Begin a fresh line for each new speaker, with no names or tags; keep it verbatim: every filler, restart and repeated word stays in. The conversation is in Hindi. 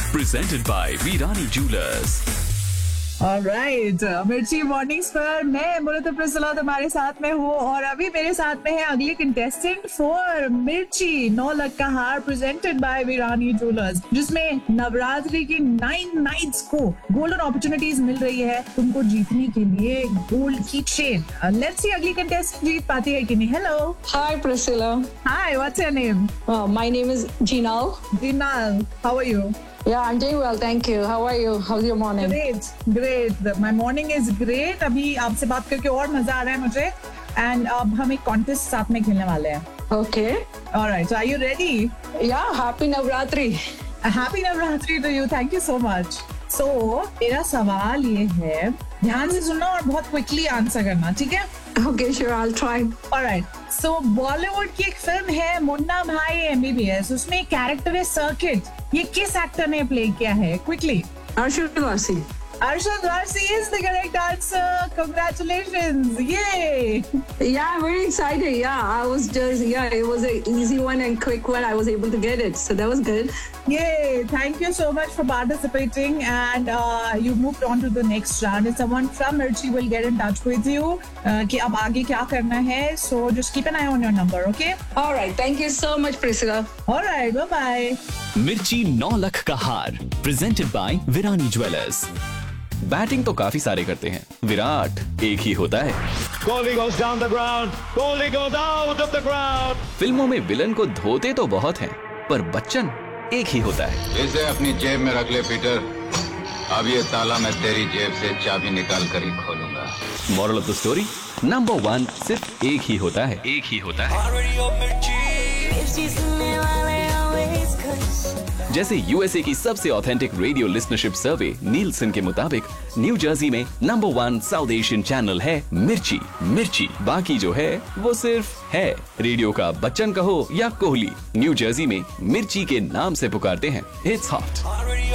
presented by Virani Jewelers.
Alright, मिर्ची मॉर्निंग्स पर मैं मुरत प्रिसला तुम्हारे साथ में हूँ और अभी मेरे साथ में है अगली कंटेस्टेंट फॉर मिर्ची नौ लख का हार प्रेजेंटेड बाय वीरानी ज्वेलर्स, जिसमें नवरात्रि की नाइन नाइट्स को गोल्डन अपॉर्चुनिटीज मिल रही है तुमको जीतने के लिए गोल्ड की चेन। लेट्स सी अगली कंटेस्टेंट जीत पाती है कि नहीं। Hello,
Hi, Priscilla.
Hi, what's your name?
Uh, my name is Jinal.
दिनाल, how are you?
Yeah, I'm doing well, thank you. How are you? How's your morning?
Great great, my morning is great. अभी आपसे बात करके और मजा आ रहा है मुझे एंड अब हम एक कॉन्टेस्ट साथ में खेलने वाले हैं।
Okay.
Alright, so are you ready?
Yeah, happy Navratri.
Happy Navratri to you, thank you so much. सो मेरा सवाल ये है, ध्यान से सुनना और बहुत क्विकली आंसर करना, ठीक है?
Okay, sure, I'll try.
Alright, सो बॉलीवुड की एक फिल्म है मुन्ना भाई एमबीबीएस, उसमें एक कैरेक्टर है सर्किट, ये किस एक्टर ने प्ले किया है? Quickly.
Arshad Varsi.
Arshad Varsi is the correct answer. Congratulations! Yay!
Yeah, I'm very excited. Yeah, I was just, yeah, it was an easy one and quick one. I was able to get it. So that was good.
Yay! Thank you so much for participating, and uh, you moved on to the next round. And someone from Mirchi will get in touch with you uh, कि अब आगे क्या करना है. So just keep an eye on your number, okay?
All right. Thank you so much, Priscilla.
All right. Bye bye.
मिर्ची नौ लख का हार presented by Virani jewellers. Batting तो काफी सारे करते हैं, विराट एक ही होता है।
Kohli goes down the ground. Kohli goes out of the ground.
फिल्मों में विलन को धोते तो बहुत हैं, पर बच्चन एक ही होता है।
इसे अपनी जेब में रख ले पीटर, अब ये ताला मैं तेरी जेब से चाबी निकाल कर ही खोलूंगा।
Moral of the story, number one सिर्फ एक ही होता है, एक ही होता है। जैसे यूएसए की सबसे ऑथेंटिक रेडियो लिस्नरशिप सर्वे नीलसन के मुताबिक न्यू जर्सी में number one south Asian channel है मिर्ची। मिर्ची बाकी जो है वो सिर्फ है। रेडियो का बच्चन कहो या कोहली, न्यू जर्सी में मिर्ची के नाम से पुकारते हैं। It's hot.